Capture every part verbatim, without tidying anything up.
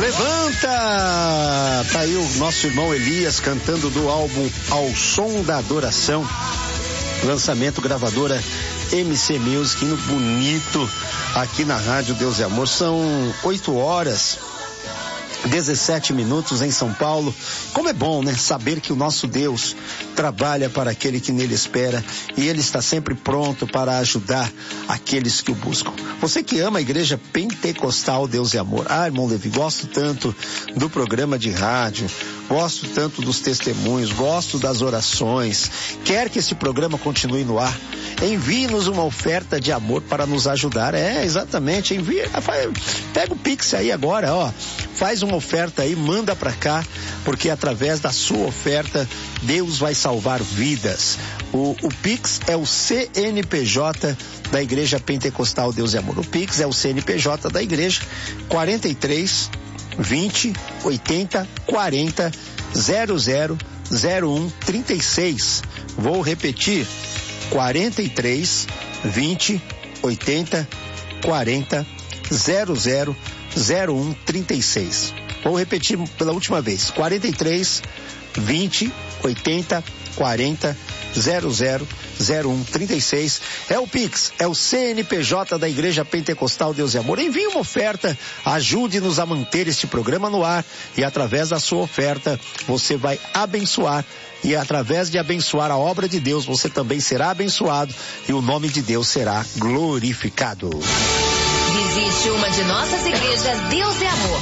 Levanta! Tá aí o nosso irmão Elias cantando do álbum Ao Som da Adoração. Lançamento gravadora M C Music, indo bonito aqui na Rádio Deus e Amor. São oito horas, dezessete minutos em São Paulo. Como é bom, né? Saber que o nosso Deus trabalha para aquele que nele espera e ele está sempre pronto para ajudar aqueles que o buscam. Você que ama a Igreja Pentecostal Deus e Amor. Ah, irmão Levi, gosto tanto do programa de rádio, gosto tanto dos testemunhos, gosto das orações. Quer que esse programa continue no ar? Envie-nos uma oferta de amor para nos ajudar. É, exatamente, envie, pega o Pix aí agora, ó, faz uma oferta aí, manda para cá, porque através da sua oferta Deus vai salvar vidas. O, o Pix é o C N P J da Igreja Pentecostal Deus e Amor. O Pix é o C N P J da Igreja, quarenta e três, vinte, oitenta, quarenta, zero zero zero um trinta e seis. Vou repetir, quarenta e três, vinte, oitenta, quarenta, zero zero zero um trinta e seis. Vou repetir pela última vez, quarenta e três, vinte, oitenta, quarenta, zero zero zero um trinta e seis. É o Pix, é o C N P J da Igreja Pentecostal Deus e Amor. Envie uma oferta, ajude-nos a manter este programa no ar e através da sua oferta você vai abençoar. E através de abençoar a obra de Deus, você também será abençoado e o nome de Deus será glorificado. Visite uma de nossas igrejas Deus e Amor.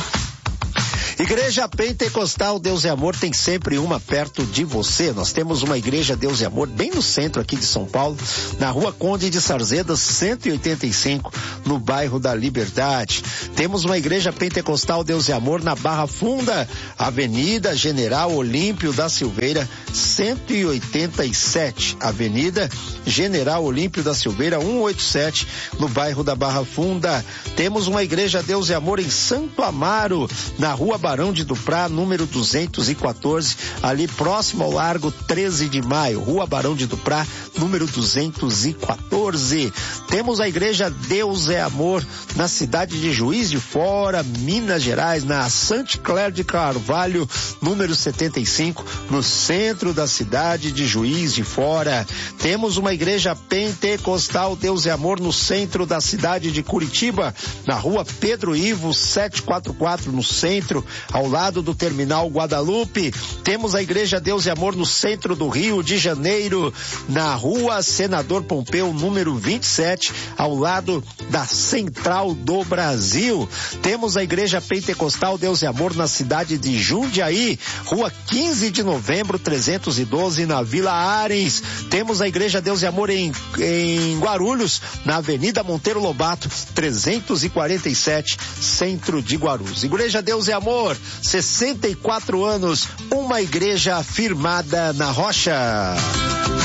Igreja Pentecostal Deus e Amor tem sempre uma perto de você. Nós temos uma igreja Deus e Amor bem no centro aqui de São Paulo, na Rua Conde de Sarzeda, cento e oitenta e cinco, no bairro da Liberdade. Temos uma igreja Pentecostal Deus e Amor na Barra Funda, Avenida General Olímpio da Silveira, cento e oitenta e sete. Avenida General Olímpio da Silveira, cento e oitenta e sete, no bairro da Barra Funda. Temos uma igreja Deus e Amor em Santo Amaro, na Rua Barão de Duprá, número duzentos e quatorze, ali próximo ao Largo treze de maio, Rua Barão de Duprá, número duzentos e quatorze. Temos a igreja Deus é Amor na cidade de Juiz de Fora, Minas Gerais, na Santa Claire de Carvalho, número setenta e cinco, no centro da cidade de Juiz de Fora. Temos uma igreja Pentecostal Deus é Amor no centro da cidade de Curitiba, na Rua Pedro Ivo setecentos e quarenta e quatro, no centro, ao lado do Terminal Guadalupe. Temos a igreja Deus e Amor no centro do Rio de Janeiro, na Rua Senador Pompeu, número vinte e sete, ao lado da Central do Brasil. Temos a igreja Pentecostal Deus e Amor na cidade de Jundiaí, Rua quinze de novembro, trezentos e doze, na Vila Arens. Temos a igreja Deus e Amor em, em Guarulhos, na Avenida Monteiro Lobato, trezentos e quarenta e sete, centro de Guarulhos. Igreja Deus e Amor, sessenta e quatro anos, uma igreja firmada na rocha.